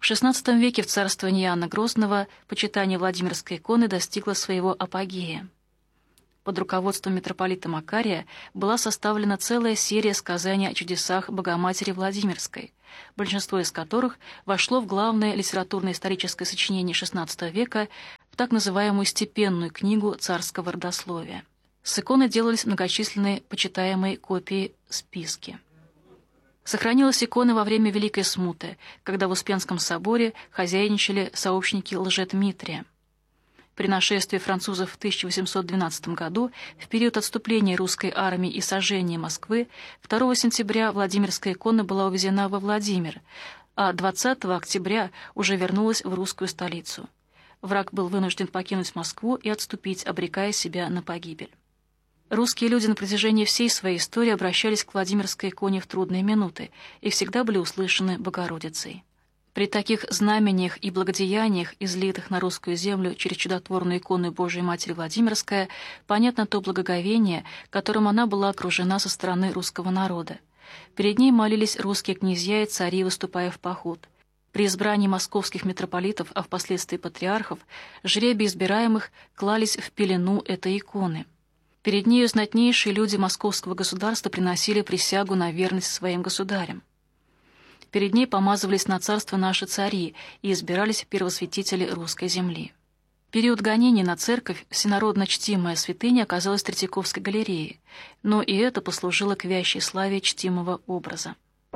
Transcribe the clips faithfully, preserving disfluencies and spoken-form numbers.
В шестнадцатом веке в царствовании Иоанна Грозного почитание Владимирской иконы достигло своего апогея. Под руководством митрополита Макария была составлена целая серия сказаний о чудесах Богоматери Владимирской, большинство из которых вошло в главное литературно-историческое сочинение шестнадцатого века, в так называемую степенную книгу царского родословия. С иконы делались многочисленные почитаемые копии списки. Сохранилась икона во время Великой Смуты, когда в Успенском соборе хозяйничали сообщники Лжедмитрия. При нашествии французов в тысяча восемьсот двенадцатом году, в период отступления русской армии и сожжения Москвы, второго сентября Владимирская икона была увезена во Владимир, а двадцатого октября уже вернулась в русскую столицу. Враг был вынужден покинуть Москву и отступить, обрекая себя на погибель. Русские люди на протяжении всей своей истории обращались к Владимирской иконе в трудные минуты и всегда были услышаны Богородицей. При таких знамениях и благодеяниях, излитых на русскую землю через чудотворную икону Божией Матери Владимирская, понятно то благоговение, которым она была окружена со стороны русского народа. Перед ней молились русские князья и цари, выступая в поход. При избрании московских митрополитов, а впоследствии патриархов, жребий избираемых клались в пелену этой иконы. Перед нею знатнейшие люди московского государства приносили присягу на верность своим государям. Перед ней помазывались на царство наши цари и избирались первосвятители русской земли. В период гонений на церковь всенародно чтимая святыня оказалась в Третьяковской галерее, но и это послужило к вящей славе чтимого образа.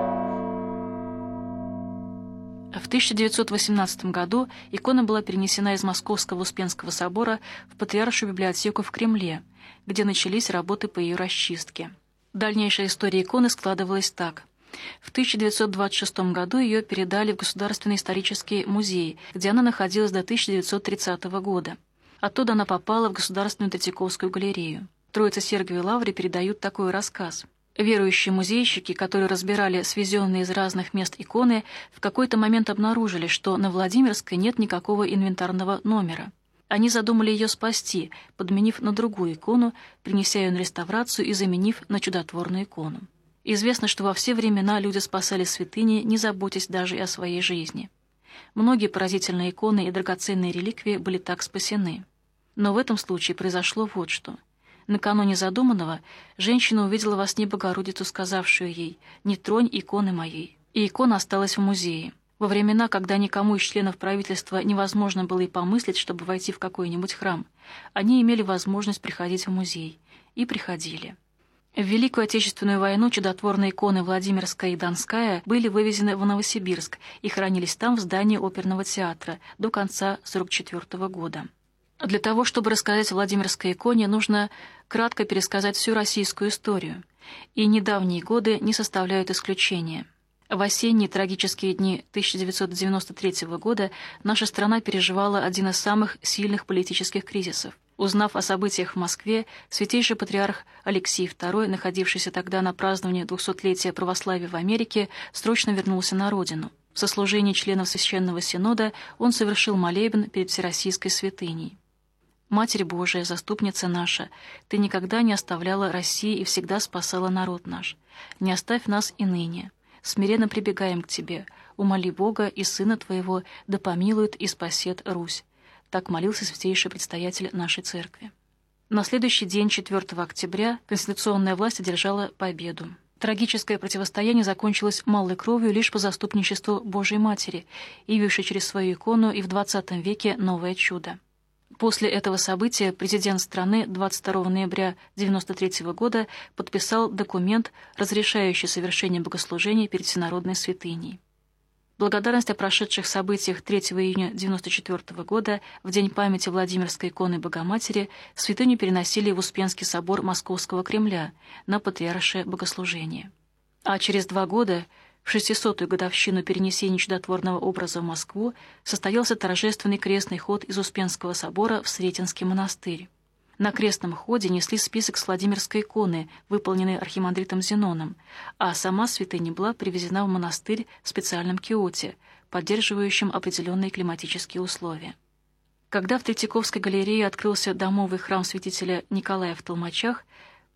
В тысяча девятьсот восемнадцатом году икона была перенесена из Московского Успенского собора в Патриаршую библиотеку в Кремле, где начались работы по ее расчистке. Дальнейшая история иконы складывалась так. В тысяча девятьсот двадцать шестом году ее передали в Государственный исторический музей, где она находилась до тысяча девятьсот тридцатого года. Оттуда она попала в Государственную Третьяковскую галерею. В Троице-Сергиевой лавре передают такой рассказ. Верующие музейщики, которые разбирали свезенные из разных мест иконы, в какой-то момент обнаружили, что на Владимирской нет никакого инвентарного номера. Они задумали ее спасти, подменив на другую икону, принеся ее на реставрацию и заменив на чудотворную икону. Известно, что во все времена люди спасали святыни, не заботясь даже о своей жизни. Многие поразительные иконы и драгоценные реликвии были так спасены. Но в этом случае произошло вот что. Накануне задуманного женщина увидела во сне Богородицу, сказавшую ей «Не тронь иконы моей». И икона осталась в музее. Во времена, когда никому из членов правительства невозможно было и помыслить, чтобы войти в какой-нибудь храм, они имели возможность приходить в музей. И приходили. В Великую Отечественную войну чудотворные иконы Владимирская и Донская были вывезены в Новосибирск и хранились там в здании оперного театра до конца сорок четвёртого года. Для того, чтобы рассказать о Владимирской иконе, нужно кратко пересказать всю российскую историю, и недавние годы не составляют исключения. В осенние трагические дни тысяча девятьсот девяносто третьего года наша страна переживала один из самых сильных политических кризисов. Узнав о событиях в Москве, святейший патриарх Алексий второй, находившийся тогда на праздновании двухсотлетия православия в Америке, срочно вернулся на родину. В сослужении членов Священного Синода он совершил молебен перед Всероссийской святыней. «Матерь Божия, заступница наша, Ты никогда не оставляла России и всегда спасала народ наш. Не оставь нас и ныне. Смиренно прибегаем к Тебе. Умоли Бога и Сына Твоего, да помилует и спасет Русь». Так молился святейший предстоятель нашей церкви. На следующий день, четвёртого октября, конституционная власть одержала победу. Трагическое противостояние закончилось малой кровью лишь по заступничеству Божией Матери, явившей через свою икону и в двадцатом веке новое чудо. После этого события президент страны двадцать второго ноября девяносто третьего года подписал документ, разрешающий совершение богослужений перед всенародной святыней. Благодарность о прошедших событиях третьего июня девяносто четвёртого года, в день памяти Владимирской иконы Богоматери, святыню переносили в Успенский собор Московского Кремля на патриаршее богослужение. А через два года, в шестисотую годовщину перенесения чудотворного образа в Москву, состоялся торжественный крестный ход из Успенского собора в Сретенский монастырь. На крестном ходе несли список с Владимирской иконы, выполненной архимандритом Зеноном, а сама святыня была привезена в монастырь в специальном киоте, поддерживающем определенные климатические условия. Когда в Третьяковской галерее открылся домовый храм святителя Николая в Толмачах,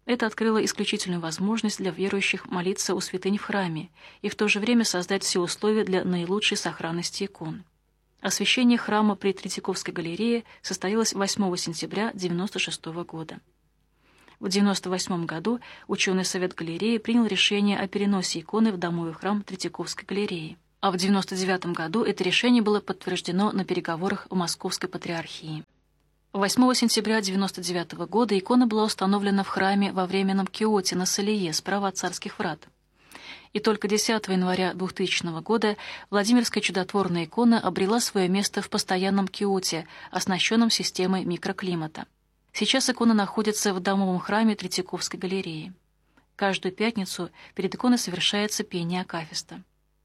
Это открыло исключительную возможность для верующих молиться у святынь в храме и в то же время создать все условия для наилучшей сохранности икон. Освящение храма при Третьяковской галерее состоялось восьмого сентября девяносто шестого года. В девяносто восьмом году ученый совет галереи принял решение о переносе иконы в домовый храм Третьяковской галереи, а в девяносто девятом году это решение было подтверждено на переговорах в Московской патриархии. восьмого сентября девяносто девятого года икона была установлена в храме во временном киоте на Салие справа от Царских врат. И только десятого января двухтысячного года Владимирская чудотворная икона обрела свое место в постоянном киоте, оснащенном системой микроклимата. Сейчас икона находится в домовом храме Третьяковской галереи. Каждую пятницу перед иконой совершается пение акафиста.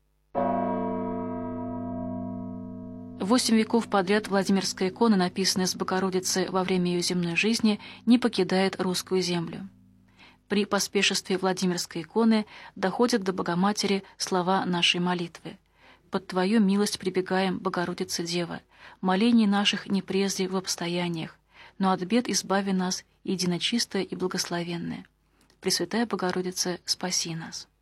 Восемь веков подряд Владимирская икона, написанная с Богородицы во время ее земной жизни, не покидает русскую землю. При поспешестве Владимирской иконы доходят до Богоматери слова нашей молитвы. «Под Твою милость прибегаем, Богородица Дева, молений наших не презри в обстояниях, но от бед избави нас, единочистая и благословенная. Пресвятая Богородица, спаси нас».